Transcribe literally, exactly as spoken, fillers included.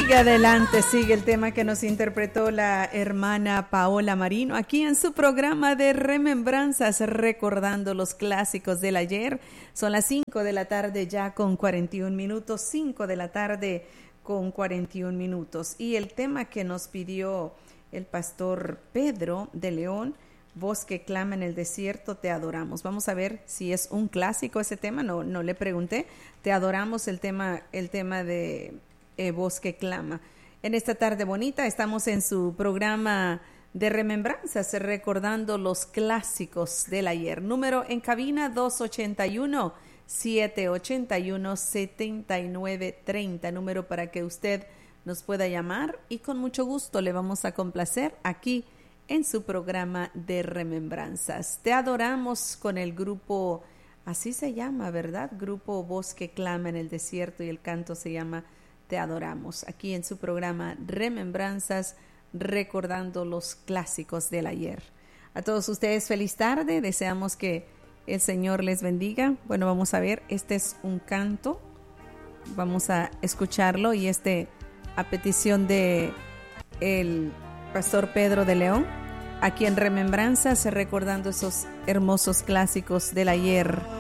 Sigue adelante, sigue el tema que nos interpretó la hermana Paola Marino aquí en su programa de Remembranzas, recordando los clásicos del ayer. Son las cinco de la tarde ya con cuarenta y un minutos, cinco de la tarde con cuarenta y un minutos. Y el tema que nos pidió el pastor Pedro de León, voz que clama en el desierto, te adoramos. Vamos a ver si es un clásico ese tema, no, no le pregunté. Te adoramos, el tema, el tema de eh, voz que clama. En esta tarde bonita estamos en su programa de remembranzas, recordando los clásicos del ayer. Número en cabina dos ochenta y uno, siete ochenta y uno, setenta y nueve treinta, número para que usted nos pueda llamar y con mucho gusto le vamos a complacer aquí en su programa de remembranzas. Te adoramos con el grupo, así se llama, ¿verdad? Grupo Voz que Clama en el Desierto, y el canto se llama Te Adoramos, aquí en su programa Remembranzas, recordando los clásicos del ayer. A todos ustedes, feliz tarde, deseamos que el Señor les bendiga. Bueno, vamos a ver, este es un canto, vamos a escucharlo, y este a petición de el pastor Pedro de León, aquí en Remembranzas, recordando esos hermosos clásicos del ayer.